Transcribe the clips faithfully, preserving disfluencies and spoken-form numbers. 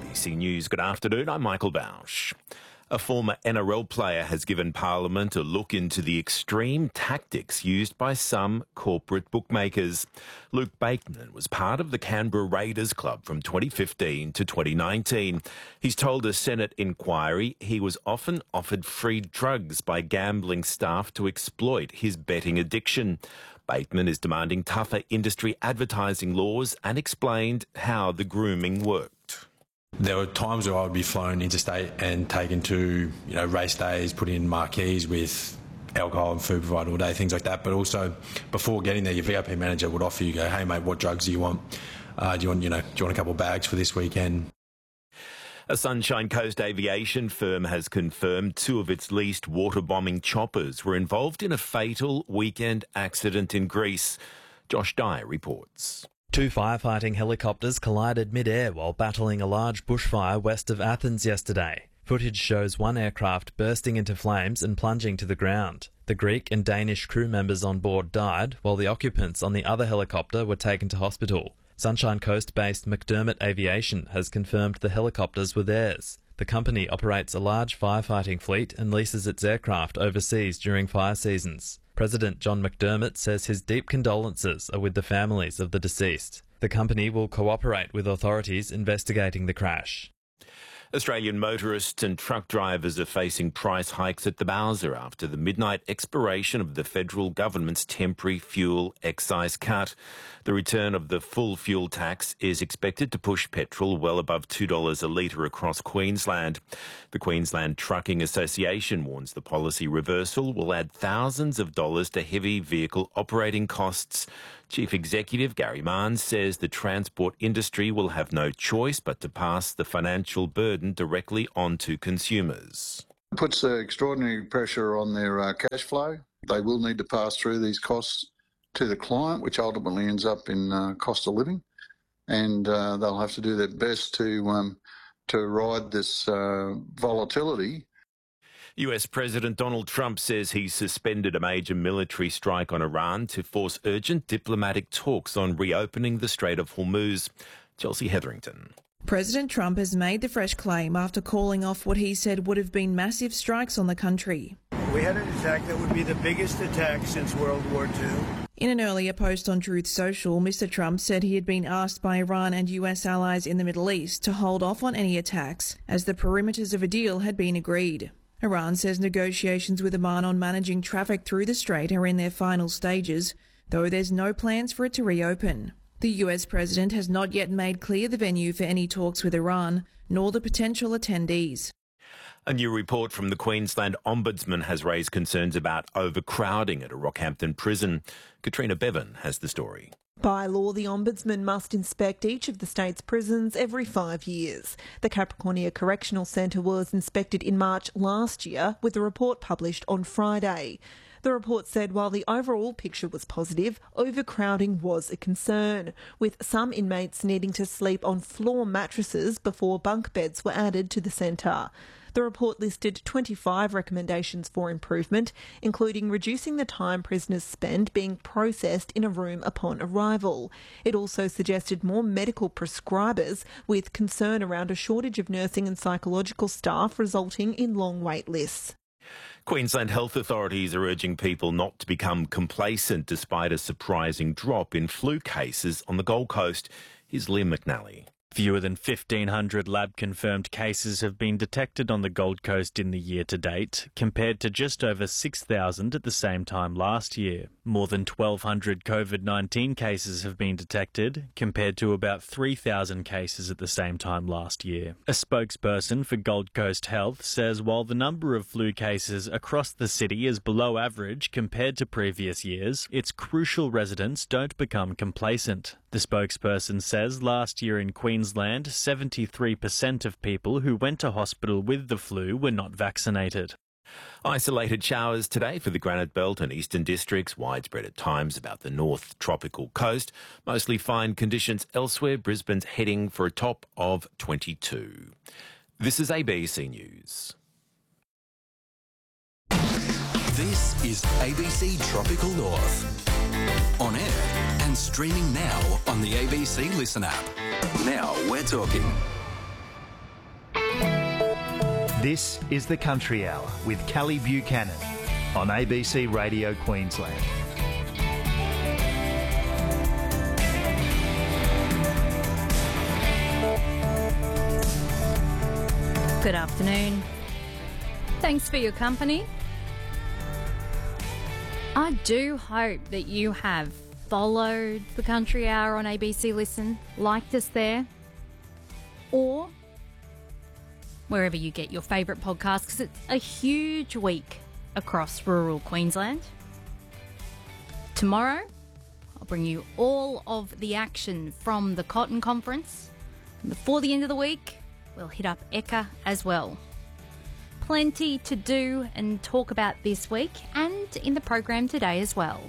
B C News. Good afternoon, I'm Michael Bausch. A former N R L player has given Parliament a look into the extreme tactics used by some corporate bookmakers. Luke Bateman was part of the Canberra Raiders club from twenty fifteen to twenty nineteen. He's told a Senate inquiry he was often offered free drugs by gambling staff to exploit his betting addiction. Bateman is demanding tougher industry advertising laws and explained how the grooming worked. There were times where I would be flown interstate and taken to, you know, race days, put in marquees with alcohol and food provided all day, things like that. But also, before getting there, your V I P manager would offer you, go, hey mate, what drugs do you want? Uh, do you want, you know, do you want a couple of bags for this weekend? A Sunshine Coast aviation firm has confirmed two of its leased water-bombing choppers were involved in a fatal weekend accident in Greece. Josh Dyer reports. Two firefighting helicopters collided mid-air while battling a large bushfire west of Athens yesterday. Footage shows one aircraft bursting into flames and plunging to the ground. The Greek and Danish crew members on board died, while the occupants on the other helicopter were taken to hospital. Sunshine Coast-based McDermott Aviation has confirmed the helicopters were theirs. The company operates a large firefighting fleet and leases its aircraft overseas during fire seasons. President John McDermott says his deep condolences are with the families of the deceased. The company will cooperate with authorities investigating the crash. Australian motorists and truck drivers are facing price hikes at the Bowser after the midnight expiration of the federal government's temporary fuel excise cut. The return of the full fuel tax is expected to push petrol well above two dollars a litre across Queensland. The Queensland Trucking Association warns the policy reversal will add thousands of dollars to heavy vehicle operating costs. Chief Executive Gary Marnes says the transport industry will have no choice but to pass the financial burden directly on to consumers. It puts uh, extraordinary pressure on their uh, cash flow. They will need to pass through these costs to the client, which ultimately ends up in uh, cost of living, and uh, they'll have to do their best to um, to ride this uh, volatility. U S President Donald Trump says he's suspended a major military strike on Iran to force urgent diplomatic talks on reopening the Strait of Hormuz. Chelsea Hetherington. President Trump has made the fresh claim after calling off what he said would have been massive strikes on the country. We had an attack that would be the biggest attack since World War Two. In an earlier post on Truth Social, Mister Trump said he had been asked by Iran and U S allies in the Middle East to hold off on any attacks, as the perimeters of a deal had been agreed. Iran says negotiations with Oman on managing traffic through the strait are in their final stages, though there's no plans for it to reopen. The U S president has not yet made clear the venue for any talks with Iran, nor the potential attendees. A new report from the Queensland Ombudsman has raised concerns about overcrowding at a Rockhampton prison. Katrina Bevan has the story. By law, the Ombudsman must inspect each of the state's prisons every five years. The Capricornia Correctional Centre was inspected in March last year, with the report published on Friday. The report said while the overall picture was positive, overcrowding was a concern, with some inmates needing to sleep on floor mattresses before bunk beds were added to the centre. The report listed twenty-five recommendations for improvement, including reducing the time prisoners spend being processed in a room upon arrival. It also suggested more medical prescribers, with concern around a shortage of nursing and psychological staff resulting in long wait lists. Queensland health authorities are urging people not to become complacent despite a surprising drop in flu cases on the Gold Coast. Here's Liam McNally. Fewer than fifteen hundred lab-confirmed cases have been detected on the Gold Coast in the year to date, compared to just over six thousand at the same time last year. More than twelve hundred COVID nineteen cases have been detected, compared to about three thousand cases at the same time last year. A spokesperson for Gold Coast Health says while the number of flu cases across the city is below average compared to previous years, it's crucial residents don't become complacent. The spokesperson says last year in Queensland, seventy-three percent of people who went to hospital with the flu were not vaccinated. Isolated showers today for the Granite Belt and Eastern Districts, widespread at times about the north tropical coast. Mostly fine conditions elsewhere. Brisbane's heading for a top of twenty-two. This is A B C News. This is A B C Tropical North. On air and streaming now on the A B C Listen app. Now we're talking. This is the Country Hour with Kelly Buchanan on A B C Radio Queensland. Good afternoon. Thanks for your company. I do hope that you have followed the Country Hour on A B C Listen, liked us there, or wherever you get your favourite podcast, because it's a huge week across rural Queensland. Tomorrow, I'll bring you all of the action from the Cotton Conference. And before the end of the week, we'll hit up E C A as well. Plenty to do and talk about this week and in the program today as well.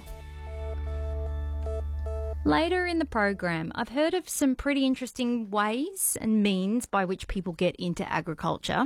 Later in the program, I've heard of some pretty interesting ways and means by which people get into agriculture.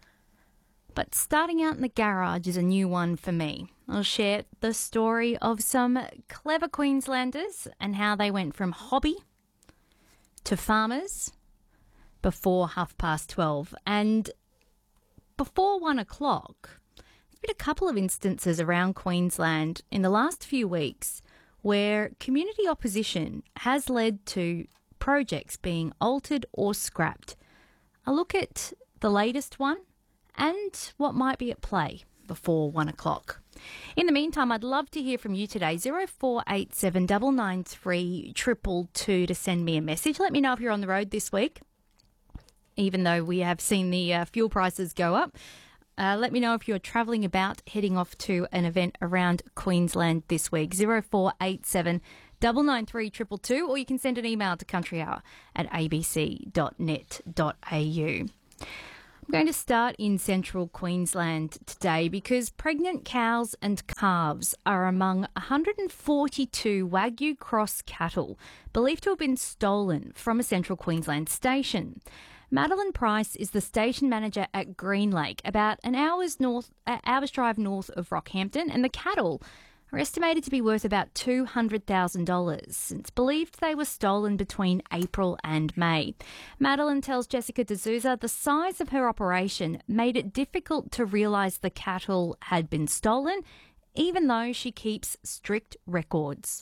But starting out in the garage is a new one for me. I'll share the story of some clever Queenslanders and how they went from hobby to farmers before half past twelve. And before one o'clock, there's been a couple of instances around Queensland in the last few weeks where community opposition has led to projects being altered or scrapped. I'll look at the latest one and what might be at play before one o'clock. In the meantime, I'd love to hear from you today. zero four eight seven nine nine three two two two to send me a message. Let me know if you're on the road this week, even though we have seen the uh, fuel prices go up. Uh, let me know if you're travelling about, heading off to an event around Queensland this week. zero four eight seven nine nine three two two two, or you can send an email to countryhour at a b c dot net dot a u. I'm going to start in central Queensland today because pregnant cows and calves are among one hundred forty-two Wagyu cross cattle believed to have been stolen from a central Queensland station. Madeline Price is the station manager at Green Lake, about an hour's north, uh, hour's drive north of Rockhampton, and the cattle are estimated to be worth about two hundred thousand dollars. It's believed they were stolen between April and May. Madeline tells Jessica D'Souza the size of her operation made it difficult to realise the cattle had been stolen, even though she keeps strict records.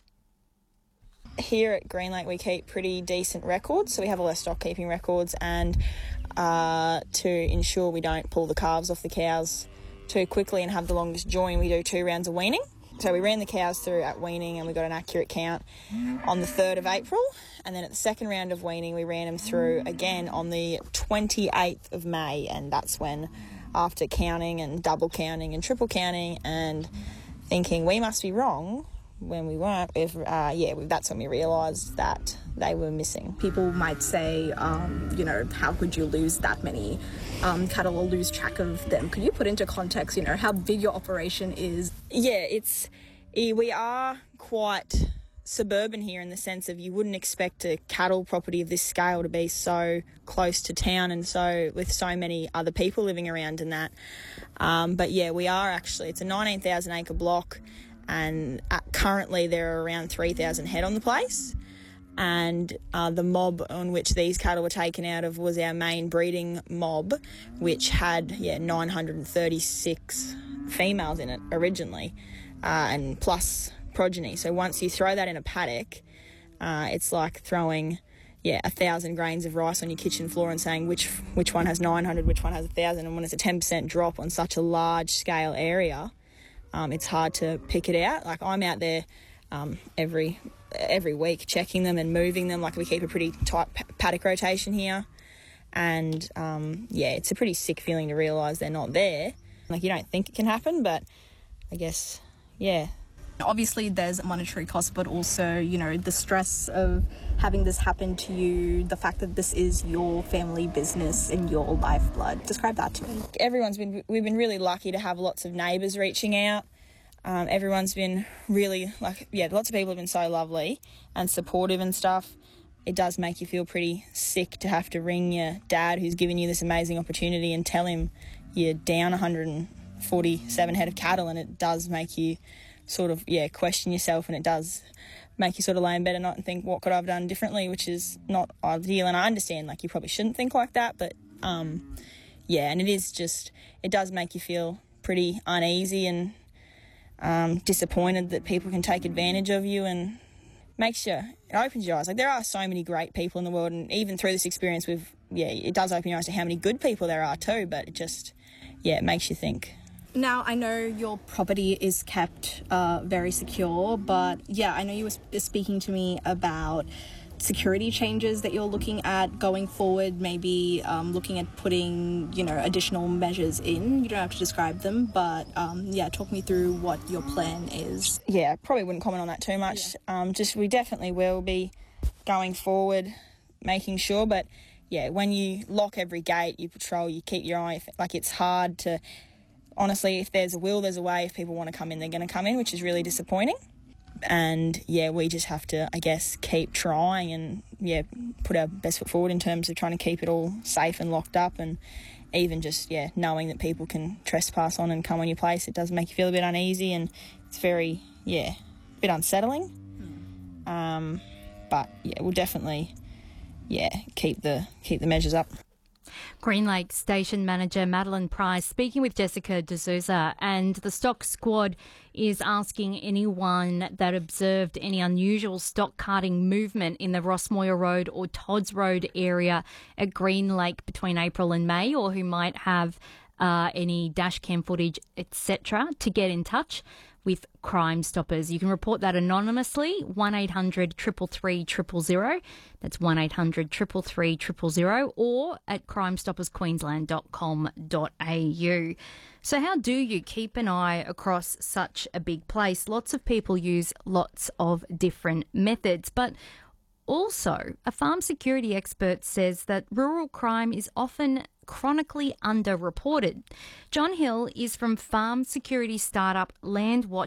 Here at Green Lake we keep pretty decent records, so we have all our stock keeping records, and uh, to ensure we don't pull the calves off the cows too quickly and have the longest join, we do two rounds of weaning. So we ran the cows through at weaning and we got an accurate count on the third of April, and then at the second round of weaning we ran them through again on the twenty-eighth of May, and that's when, after counting and double counting and triple counting and thinking we must be wrong when we weren't, if uh, yeah, that's when we realised that they were missing. People might say, um, you know, how could you lose that many um, cattle or lose track of them? Could you put into context, you know, how big your operation is? Yeah, it's we are quite suburban here in the sense of you wouldn't expect a cattle property of this scale to be so close to town and so with so many other people living around in that. Um, but yeah, we are actually, it's a nineteen thousand acre block, and currently there are around three thousand head on the place, and uh, the mob on which these cattle were taken out of was our main breeding mob, which had yeah nine hundred thirty-six females in it originally, uh, and plus progeny. So once you throw that in a paddock, uh, it's like throwing yeah a thousand grains of rice on your kitchen floor and saying which which one has nine hundred, which one has a thousand, and when it's a ten percent drop on such a large scale area, Um, it's hard to pick it out. Like I'm out there um, every every week checking them and moving them. Like we keep a pretty tight paddock rotation here, and um, yeah, it's a pretty sick feeling to realise they're not there. Like you don't think it can happen, but I guess yeah. Obviously there's monetary cost, but also, you know, the stress of having this happen to you, the fact that this is your family business and your lifeblood. Describe that to me. Everyone's been, we've been really lucky to have lots of neighbours reaching out. Um, everyone's been really, like, yeah, lots of people have been so lovely and supportive and stuff. It does make you feel pretty sick to have to ring your dad who's given you this amazing opportunity and tell him you're down one hundred forty-seven head of cattle, and it does make you sort of, yeah, question yourself, and it does make you sort of lay in bed at night and think, what could I have done differently, which is not ideal. And I understand, like, you probably shouldn't think like that, but, um, yeah, and it is just, it does make you feel pretty uneasy and um, disappointed that people can take advantage of you, and makes you, it opens your eyes. Like, there are so many great people in the world, and even through this experience with, yeah, it does open your eyes to how many good people there are too, but it just, yeah, it makes you think. Now, I know your property is kept uh, very secure, but yeah, I know you were speaking to me about security changes that you're looking at going forward, maybe um, looking at putting, you know, additional measures in. You don't have to describe them, but um, yeah, talk me through what your plan is. Yeah, probably wouldn't comment on that too much. Yeah. Um, just we definitely will be going forward, making sure, but yeah, when you lock every gate, you patrol, you keep your eye, like it's hard to, honestly, if there's a will, there's a way. If people want to come in, they're going to come in, which is really disappointing. And yeah, we just have to, I guess, keep trying and yeah, put our best foot forward in terms of trying to keep it all safe and locked up, and even just yeah, knowing that people can trespass on and come on your place. It does make you feel a bit uneasy, and it's very yeah, a bit unsettling. Um, but yeah, we'll definitely yeah keep the keep the measures up. Green Lake Station Manager Madeline Price speaking with Jessica D'Souza, and the stock squad is asking anyone that observed any unusual stock carting movement in the Rossmoyer Road or Todd's Road area at Green Lake between April and May, or who might have uh, any dash cam footage, et cetera, to get in touch with Crime Stoppers. You can report that anonymously, one eight hundred three three three zero zero. That's one eight hundred three three three zero zero, or at crime stoppers queensland dot com dot a u. So how do you keep an eye across such a big place? Lots of people use lots of different methods, but also a farm security expert says that rural crime is often chronically underreported. John Hill is from farm security startup Landwatch